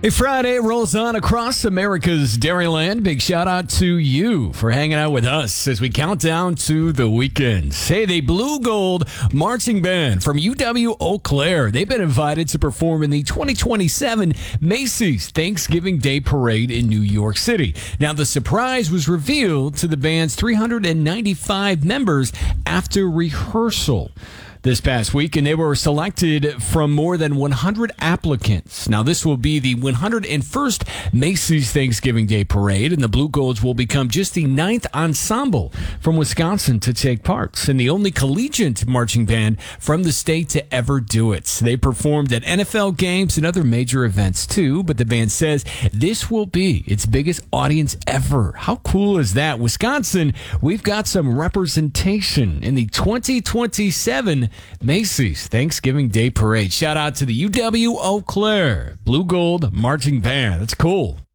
Hey, Friday rolls on across America's Dairyland. Big shout out to you for hanging out with us as we count down to the weekend. Hey, the Blue Gold Marching Band from UW Eau Claire. They've been invited to perform in the 2027 Macy's Thanksgiving Day Parade in New York City. Now, the surprise was revealed to the band's 395 members after rehearsal this past week, and they were selected from more than 100 applicants. Now, this will be the 101st Macy's Thanksgiving Day Parade, and the Blue Golds will become just the 9th ensemble from Wisconsin to take part, and the only collegiate marching band from the state to ever do it. They performed at NFL games and other major events too, but the band says this will be its biggest audience ever. How cool is that? Wisconsin, we've got some representation in the 2027 Macy's Thanksgiving Day Parade. Shout out to the UW Eau Claire Blue Gold Marching Band. That's cool.